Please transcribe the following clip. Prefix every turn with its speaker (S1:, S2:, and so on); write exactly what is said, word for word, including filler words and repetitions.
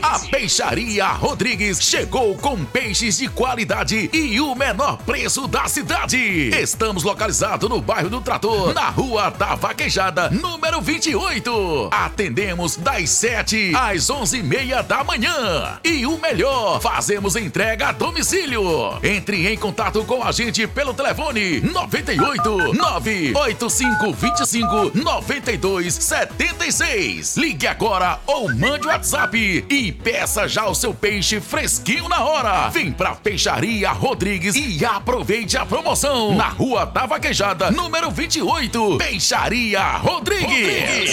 S1: A Peixaria Rodrigues chegou com peixes de qualidade e o menor preço da cidade. Estamos localizados no bairro do Trator, na Rua da Vaquejada, número vinte e oito. Atendemos das sete às onze e meia da manhã. E o melhor, fazemos entrega a domicílio. Entre em contato com a gente pelo telefone nove oito nove oito cinco dois cinco nove dois sete seis. Ligue agora ou mande o WhatsApp e peça já o seu peixe fresquinho na hora. Vem pra Peixaria Rodrigues e aproveite a promoção na Rua da Vaquejada, número vinte e oito. Peixaria Rodrigues. Rodrigues.